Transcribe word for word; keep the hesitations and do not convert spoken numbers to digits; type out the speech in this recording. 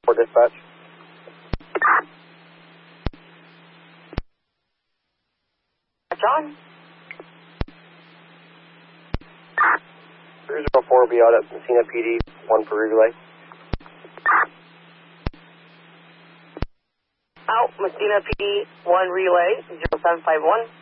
For dispatch. John? three zero four will be out at Messina P D, one for relay. Out, Messina P D, one relay, zero seven five one.